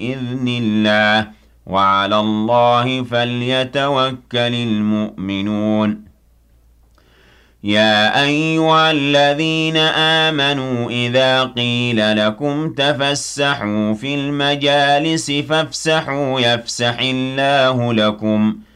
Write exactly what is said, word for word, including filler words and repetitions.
بإذن الله وعلى الله فليتوكل المؤمنون يا أيها الذين آمنوا إذا قيل لكم تفسحوا في المجالس فافسحوا يفسح الله لكم